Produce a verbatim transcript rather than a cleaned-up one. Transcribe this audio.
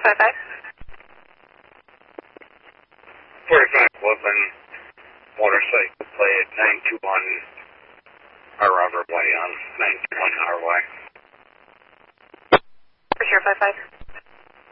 five five. forty-five Woodland motorcycle plate nine two one R Robert Way on nine two one R Y. For sure, five five.